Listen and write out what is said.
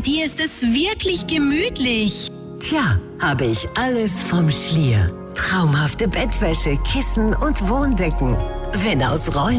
dir ist es wirklich gemütlich. Tja, habe ich alles vom Schlier. Traumhafte Bettwäsche, Kissen und Wohndecken. Wenn aus Räumen